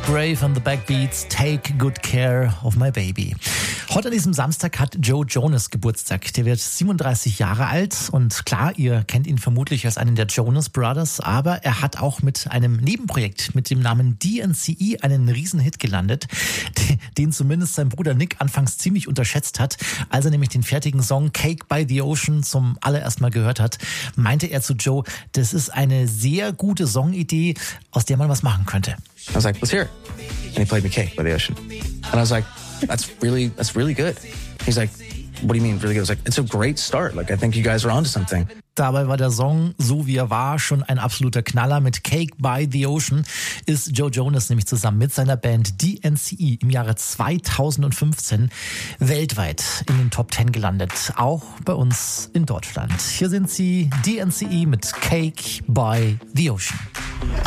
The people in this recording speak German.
Musgrave and the Backbeats, Take Good Care of My Baby. Heute an diesem Samstag hat Joe Jonas Geburtstag. Der wird 37 Jahre alt und klar, ihr kennt ihn vermutlich als einen der Jonas Brothers, aber er hat auch mit einem Nebenprojekt mit dem Namen DNCE einen Riesenhit gelandet, den zumindest sein Bruder Nick anfangs ziemlich unterschätzt hat. Als er nämlich den fertigen Song Cake by the Ocean zum allerersten Mal gehört hat, meinte er zu Joe, das ist eine sehr gute Songidee, aus der man was machen könnte. I was like, let's hear it. And he played me Cake by the Ocean. And I was like, that's really good. He's like, what do you mean really good? I was like, it's a great start. Like, I think you guys are onto something. Dabei war der Song, so wie er war, schon ein absoluter Knaller. Mit Cake by the Ocean ist Joe Jonas nämlich zusammen mit seiner Band DNCE im Jahre 2015 weltweit in den Top 10 gelandet. Auch bei uns in Deutschland. Hier sind sie, DNCE mit Cake by the Ocean.